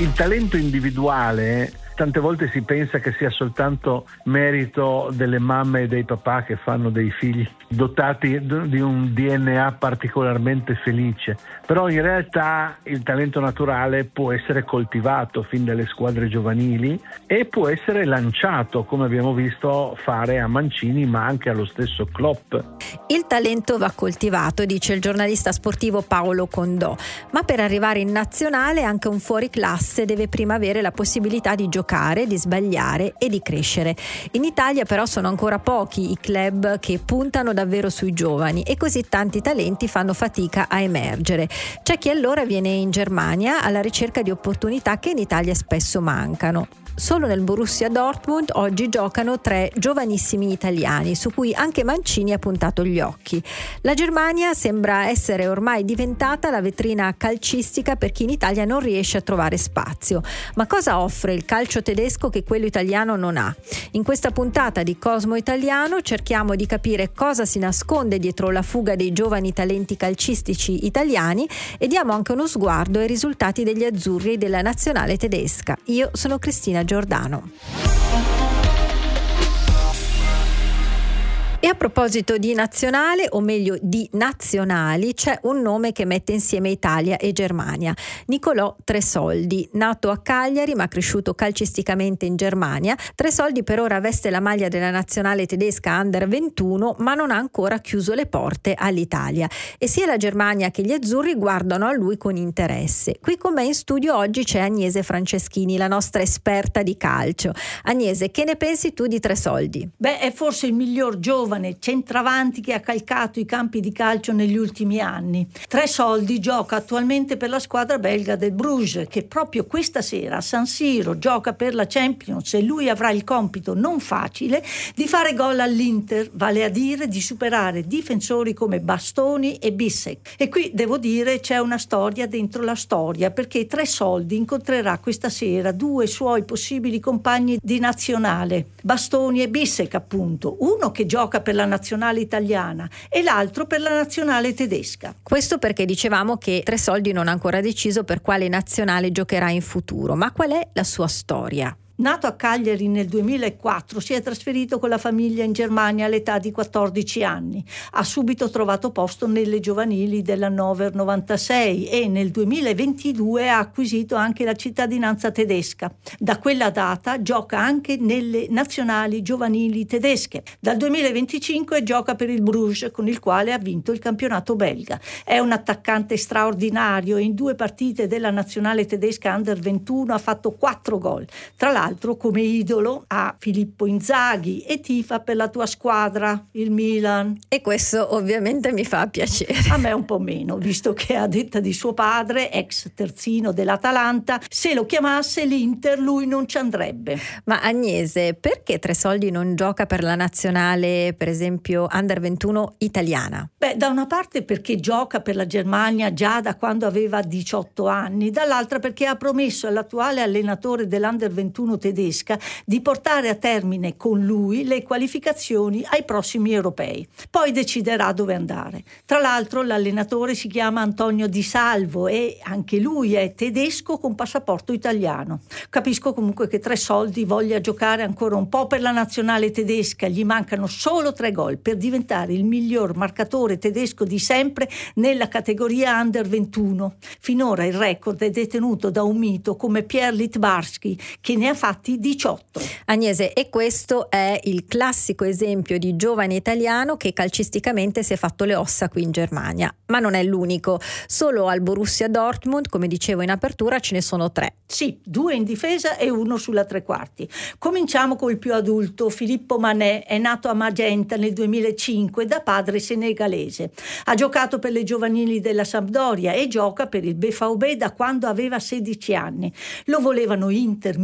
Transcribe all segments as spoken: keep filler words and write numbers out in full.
Il talento individuale tante volte si pensa che sia soltanto merito delle mamme e dei papà che fanno dei figli dotati di un D N A particolarmente felice, però in realtà il talento naturale può essere coltivato fin dalle squadre giovanili e può essere lanciato, come abbiamo visto fare a Mancini ma anche allo stesso Klopp. Il talento va coltivato, dice il giornalista sportivo Paolo Condò, ma per arrivare in nazionale anche un fuoriclasse deve prima avere la possibilità di giocare, di sbagliare e di crescere. In Italia però sono ancora pochi i club che puntano davvero sui giovani e così tanti talenti fanno fatica a emergere. C'è chi allora viene in Germania alla ricerca di opportunità che in Italia spesso mancano. Solo nel Borussia Dortmund oggi giocano tre giovanissimi italiani su cui anche Mancini ha puntato gli occhi. La Germania sembra essere ormai diventata la vetrina calcistica per chi in Italia non riesce a trovare spazio. Ma cosa offre il calcio tedesco che quello italiano non ha? In questa puntata di Cosmo Italiano cerchiamo di capire cosa si nasconde dietro la fuga dei giovani talenti calcistici italiani e diamo anche uno sguardo ai risultati degli azzurri della nazionale tedesca. Io sono Cristina Giordano. E a proposito di nazionale, o meglio di nazionali, c'è un nome che mette insieme Italia e Germania. Nicolò Tresoldi, nato a Cagliari ma cresciuto calcisticamente in Germania. Tresoldi per ora veste la maglia della nazionale tedesca Under ventuno ma non ha ancora chiuso le porte all'Italia. E sia la Germania che gli azzurri guardano a lui con interesse. Qui con me in studio oggi c'è Agnese Franceschini, la nostra esperta di calcio. Agnese, che ne pensi tu di Tresoldi? Beh, è forse il miglior giovane centravanti che ha calcato i campi di calcio negli ultimi anni. Tresoldi gioca attualmente per la squadra belga del Bruges, che proprio questa sera a San Siro gioca per la Champions e lui avrà il compito non facile di fare gol all'Inter, vale a dire di superare difensori come Bastoni e Bissek. E qui devo dire c'è una storia dentro la storia, perché Tresoldi incontrerà questa sera due suoi possibili compagni di nazionale, Bastoni e Bissek appunto, uno che gioca per la nazionale italiana e l'altro per la nazionale tedesca. Questo perché dicevamo che Tresoldi non ha ancora deciso per quale nazionale giocherà in futuro, ma qual è la sua storia? Nato a Cagliari nel duemilaquattro, si è trasferito con la famiglia in Germania all'età di quattordici anni. Ha subito trovato posto nelle giovanili dell'Hannover novantasei e nel duemilaventidue ha acquisito anche la cittadinanza tedesca. Da quella data gioca anche nelle nazionali giovanili tedesche. Dal duemilaventicinque gioca per il Bruges, con il quale ha vinto il campionato belga. È un attaccante straordinario e in due partite della nazionale tedesca Under ventuno ha fatto quattro gol. Tra l'altro come idolo ha Filippo Inzaghi e tifa per la tua squadra, il Milan. E questo ovviamente mi fa piacere. A me un po' meno, visto che a detta di suo padre, ex terzino dell'Atalanta, se lo chiamasse l'Inter lui non ci andrebbe. Ma Agnese, perché Tresoldi non gioca per la nazionale, per esempio Under ventuno italiana? Beh, da una parte perché gioca per la Germania già da quando aveva diciotto anni, dall'altra perché ha promesso all'attuale allenatore dell'Under ventuno tedesca di portare a termine con lui le qualificazioni ai prossimi europei. Poi deciderà dove andare. Tra l'altro l'allenatore si chiama Antonio Di Salvo e anche lui è tedesco con passaporto italiano. Capisco comunque che Tresoldi voglia giocare ancora un po' per la nazionale tedesca, gli mancano solo tre gol per diventare il miglior marcatore tedesco di sempre nella categoria Under ventuno. Finora il record è detenuto da un mito come Pierre Littbarski, che ne ha fatti diciotto. Agnese, e questo è il classico esempio di giovane italiano che calcisticamente si è fatto le ossa qui in Germania, ma non è l'unico. Solo al Borussia Dortmund, come dicevo in apertura, ce ne sono tre. Sì, due in difesa e uno sulla tre quarti. Cominciamo col più adulto. Filippo Mané è nato a Magenta nel duemilacinque da padre senegalese. Ha giocato per le giovanili della Sampdoria e gioca per il B V B da quando aveva sedici anni. Lo volevano Inter, Milan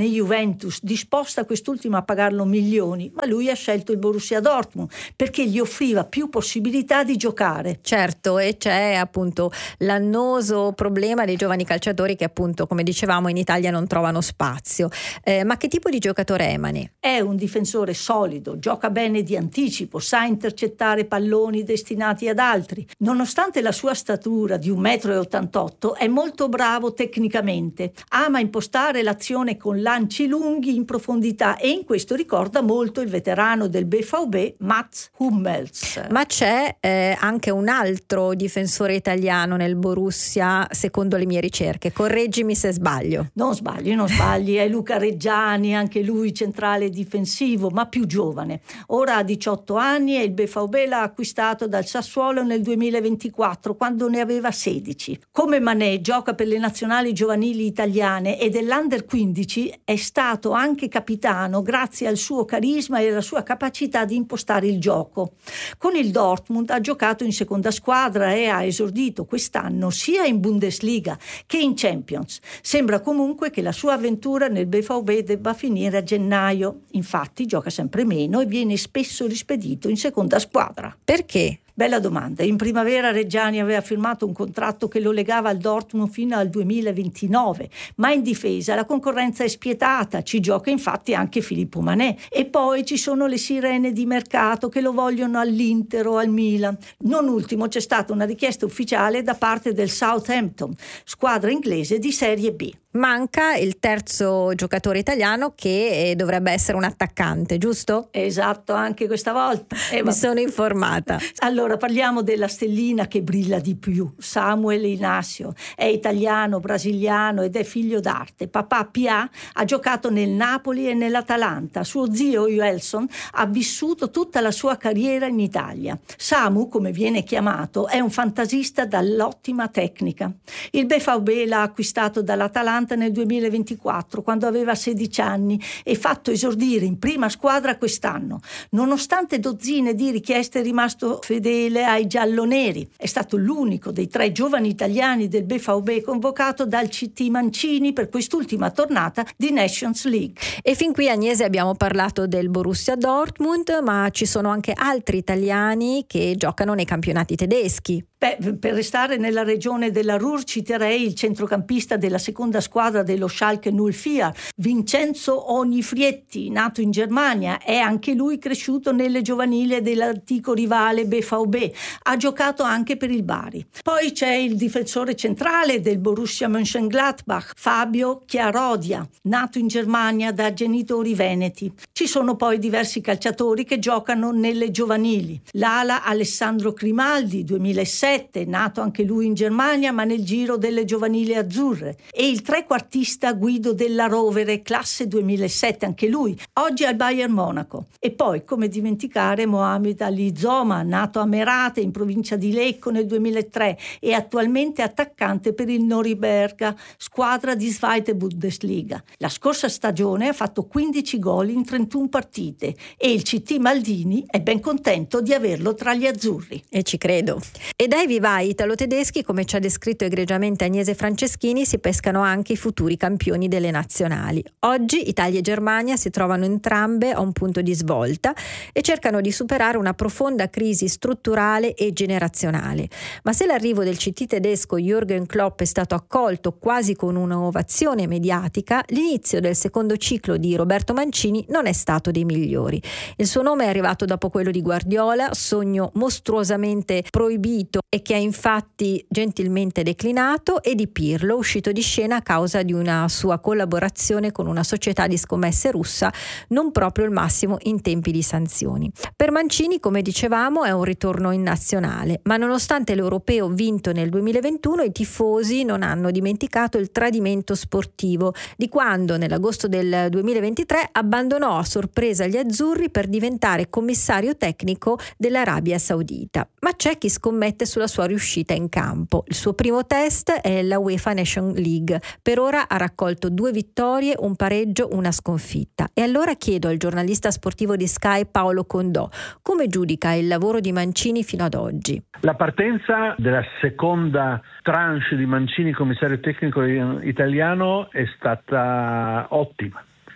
giovane Juventus, disposta quest'ultima a pagarlo milioni, ma lui ha scelto il Borussia Dortmund perché gli offriva più possibilità di giocare. Certo, e c'è appunto l'annoso problema dei giovani calciatori che appunto, come dicevamo, in Italia non trovano spazio. Eh, ma che tipo di giocatore è Mané? È un difensore solido, gioca bene di anticipo, sa intercettare palloni destinati ad altri. Nonostante la sua statura di un metro e ottantotto, è molto bravo tecnicamente. Ama impostare l'azione con lanci lunghi in profondità e in questo ricorda molto il veterano del B V B Mats Hummels. Ma c'è eh, anche un altro difensore italiano nel Borussia, secondo le mie ricerche. Correggimi se sbaglio. Non sbagli, non sbagli, è Luca Reggiani, anche lui centrale difensivo, ma più giovane. Ora ha diciotto anni e il B V B l'ha acquistato dal Sassuolo nel duemilaventiquattro, quando ne aveva sedici. Come Mané gioca per le nazionali giovanili italiane e dell'Under quindici, è stato anche capitano grazie al suo carisma e alla sua capacità di impostare il gioco. Con il Dortmund ha giocato in seconda squadra e ha esordito quest'anno sia in Bundesliga che in Champions. Sembra comunque che la sua avventura nel B V B debba finire a gennaio. Infatti gioca sempre meno e viene spesso rispedito in seconda squadra. Perché? Bella domanda. In primavera Reggiani aveva firmato un contratto che lo legava al Dortmund fino al duemilaventinove, ma in difesa la concorrenza è spietata, ci gioca infatti anche Filippo Mané. E poi ci sono le sirene di mercato che lo vogliono all'Inter o al Milan. Non ultimo c'è stata una richiesta ufficiale da parte del Southampton, squadra inglese di Serie B. Manca il terzo giocatore italiano che dovrebbe essere un attaccante, giusto? Esatto, anche questa volta. Eh, Mi sono informata. Allora parliamo della stellina che brilla di più, Samuel Inácio. È italiano, brasiliano ed è figlio d'arte. Papà Pia ha giocato nel Napoli e nell'Atalanta. Suo zio Joelson ha vissuto tutta la sua carriera in Italia. Samu, come viene chiamato, è un fantasista dall'ottima tecnica. Il B V B l'ha acquistato dall'Atalanta nel duemilaventiquattro, quando aveva sedici anni, e fatto esordire in prima squadra quest'anno. Nonostante dozzine di richieste è rimasto fedele ai gialloneri. È stato l'unico dei tre giovani italiani del B V B convocato dal C T Mancini per quest'ultima tornata di Nations League. E fin qui, Agnese, abbiamo parlato del Borussia Dortmund, ma ci sono anche altri italiani che giocano nei campionati tedeschi. Beh, per restare nella regione della Ruhr citerei il centrocampista della seconda squadra dello Schalke null vier, Vincenzo Onifrietti, nato in Germania, è anche lui cresciuto nelle giovanili dell'antico rivale B V B, ha giocato anche per il Bari. Poi c'è il difensore centrale del Borussia Mönchengladbach, Fabio Chiarodia, nato in Germania da genitori veneti. Ci sono poi diversi calciatori che giocano nelle giovanili. L'ala Alessandro Grimaldi, duemilasette, nato anche lui in Germania ma nel giro delle giovanili azzurre, e il trequartista Guido Della Rovere, classe duemilasette anche lui, oggi al Bayern Monaco. E poi come dimenticare Mohamed Ali Zoma, nato a Merate in provincia di Lecco nel duemilatré e attualmente attaccante per il Norimberga, squadra di Zweite Bundesliga. La scorsa stagione ha fatto quindici gol in trentuno partite e il C T Maldini è ben contento di averlo tra gli azzurri. E ci credo. E dai vivai italo-tedeschi, come ci ha descritto egregiamente Agnese Franceschini, si pescano anche i futuri campioni delle nazionali. Oggi Italia e Germania si trovano entrambe a un punto di svolta e cercano di superare una profonda crisi strutturale e generazionale. Ma se l'arrivo del C T tedesco Jürgen Klopp è stato accolto quasi con un'ovazione mediatica, l'inizio del secondo ciclo di Roberto Mancini non è stato dei migliori. Il suo nome è arrivato dopo quello di Guardiola, sogno mostruosamente proibito e che ha infatti gentilmente declinato, e di Pirlo, uscito di scena a causa di una sua collaborazione con una società di scommesse russa, non proprio il massimo in tempi di sanzioni. Per Mancini, come dicevamo, è un ritorno in nazionale, ma nonostante l'europeo vinto nel duemilaventuno, i tifosi non hanno dimenticato il tradimento sportivo di quando nell'agosto del duemilaventitré abbandonò a sorpresa gli azzurri per diventare commissario tecnico dell'Arabia Saudita. Ma c'è chi scommette sulla sua riuscita in campo. Il suo primo test è la UEFA Nation League. Per ora ha raccolto due vittorie, un pareggio, una sconfitta. E allora chiedo al giornalista sportivo di Sky Paolo Condò come giudica il lavoro di Mancini fino ad oggi. La partenza della seconda tranche di Mancini commissario tecnico italiano è stata ottima.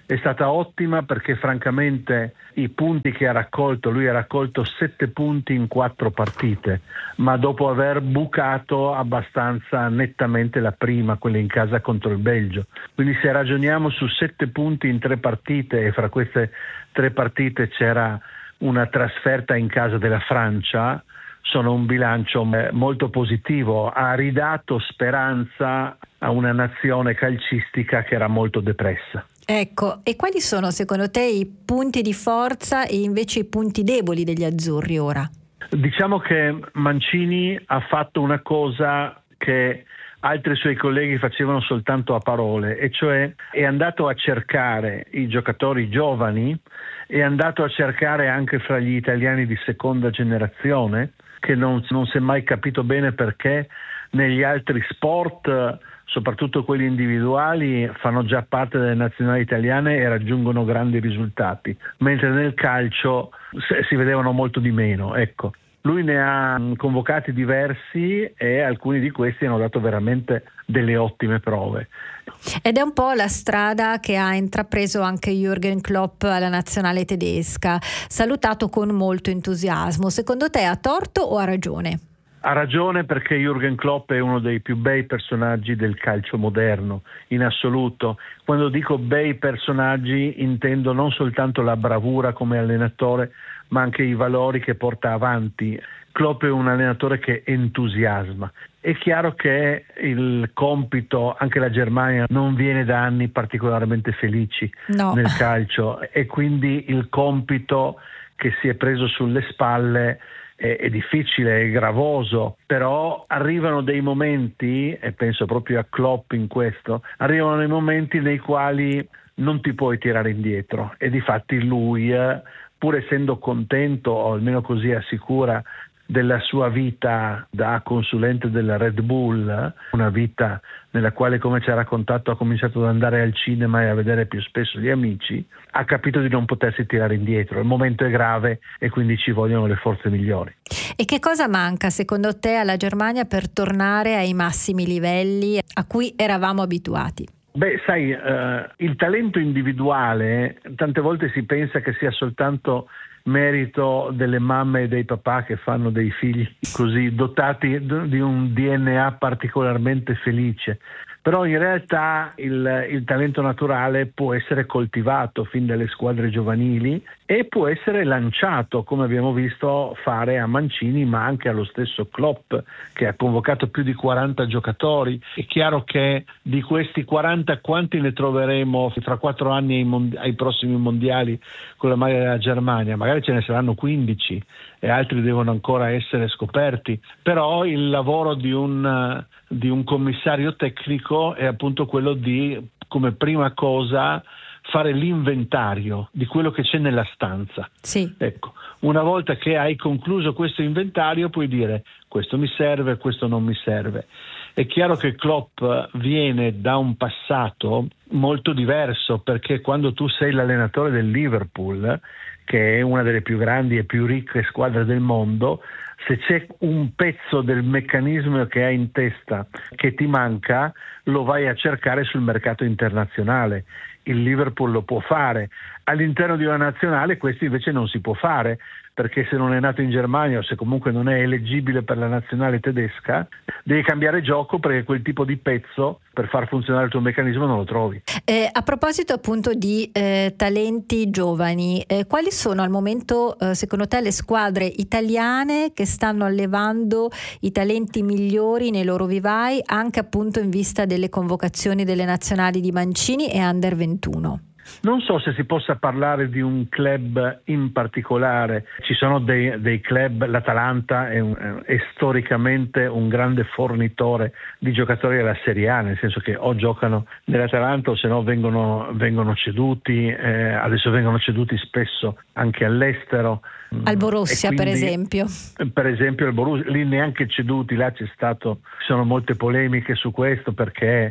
è stata ottima perché francamente i punti che ha raccolto, lui ha raccolto sette punti in quattro partite, ma dopo aver bucato abbastanza nettamente la prima, quella in casa contro il Belgio. Quindi se ragioniamo su sette punti in tre partite, e fra queste tre partite c'era una trasferta in casa della Francia, sono un bilancio molto positivo. Ha ridato speranza a una nazione calcistica che era molto depressa. Ecco, e quali sono secondo te i punti di forza e invece i punti deboli degli azzurri ora? Diciamo che Mancini ha fatto una cosa che altri suoi colleghi facevano soltanto a parole, e cioè è andato a cercare i giocatori giovani, è andato a cercare anche fra gli italiani di seconda generazione, che non, non si è mai capito bene perché negli altri sport, soprattutto quelli individuali, fanno già parte delle nazionali italiane e raggiungono grandi risultati, mentre nel calcio si vedevano molto di meno. Ecco, lui ne ha convocati diversi e alcuni di questi hanno dato veramente delle ottime prove. Ed è un po' la strada che ha intrapreso anche Jürgen Klopp alla nazionale tedesca, salutato con molto entusiasmo. Secondo te ha torto o ha ragione? Ha ragione, perché Jürgen Klopp è uno dei più bei personaggi del calcio moderno, in assoluto. Quando dico bei personaggi intendo non soltanto la bravura come allenatore, ma anche i valori che porta avanti. Klopp è un allenatore che entusiasma. È chiaro che il compito, anche la Germania non viene da anni particolarmente felici no. nel calcio, e quindi il compito che si è preso sulle spalle è difficile, è gravoso, però arrivano dei momenti, e penso proprio a Klopp in questo, arrivano dei momenti nei quali non ti puoi tirare indietro, e difatti lui, pur essendo contento, o almeno così assicura, della sua vita da consulente della Red Bull, una vita nella quale, come ci ha raccontato, ha cominciato ad andare al cinema e a vedere più spesso gli amici, ha capito di non potersi tirare indietro. Il momento è grave e quindi ci vogliono le forze migliori. E che cosa manca secondo te alla Germania per tornare ai massimi livelli a cui eravamo abituati? Beh, sai, eh, il talento individuale tante volte si pensa che sia soltanto merito delle mamme e dei papà che fanno dei figli così dotati di un D N A particolarmente felice. Però in realtà il, il talento naturale può essere coltivato fin dalle squadre giovanili e può essere lanciato, come abbiamo visto fare a Mancini, ma anche allo stesso Klopp, che ha convocato più di quaranta giocatori. È chiaro che di questi quaranta quanti ne troveremo fra quattro anni ai, mond- ai prossimi mondiali con la maglia della Germania? Magari ce ne saranno quindici e altri devono ancora essere scoperti, però il lavoro di un, di un commissario tecnico è appunto quello di, come prima cosa, fare l'inventario di quello che c'è nella stanza. Sì. Ecco, una volta che hai concluso questo inventario puoi dire: questo mi serve, questo non mi serve. È chiaro che Klopp viene da un passato molto diverso, perché quando tu sei l'allenatore del Liverpool, che è una delle più grandi e più ricche squadre del mondo, se c'è un pezzo del meccanismo che hai in testa che ti manca, lo vai a cercare sul mercato internazionale. Il Liverpool lo può fare. All'interno di una nazionale questo invece non si può fare, perché se non è nato in Germania o se comunque non è eleggibile per la nazionale tedesca, devi cambiare gioco, perché quel tipo di pezzo per far funzionare il tuo meccanismo non lo trovi. Eh, a proposito appunto di eh, talenti giovani, eh, quali sono al momento eh, secondo te le squadre italiane che stanno allevando i talenti migliori nei loro vivai, anche appunto in vista delle convocazioni delle nazionali di Mancini e Under ventuno? Non so se si possa parlare di un club in particolare. Ci sono dei, dei club, l'Atalanta è, un, è storicamente un grande fornitore di giocatori della Serie A, nel senso che o giocano nell'Atalanta o se no vengono, vengono ceduti, eh, adesso vengono ceduti spesso anche all'estero. Al Borussia, quindi, per esempio. Per esempio al Borussia, lì neanche ceduti, là c'è stato, ci sono molte polemiche su questo, perché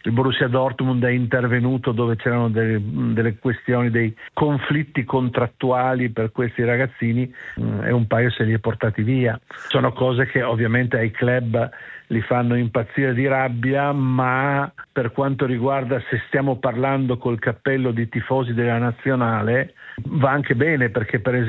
il Borussia Dortmund è intervenuto dove c'erano delle, delle questioni, dei conflitti contrattuali per questi ragazzini e un paio se li è portati via. Sono cose che ovviamente ai club li fanno impazzire di rabbia, ma per quanto riguarda, se stiamo parlando col cappello di tifosi della nazionale, va anche bene, perché per esempio